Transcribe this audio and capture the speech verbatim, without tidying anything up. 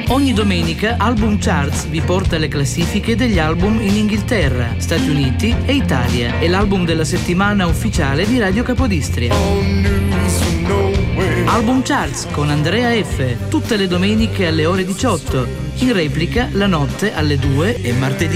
Ogni domenica Album Charts vi porta le classifiche degli album in Inghilterra, Stati Uniti e Italia. È l'album della settimana ufficiale di Radio Capodistria. Album Charts con Andrea F. tutte le domeniche alle ore diciotto, in replica la notte alle due e martedì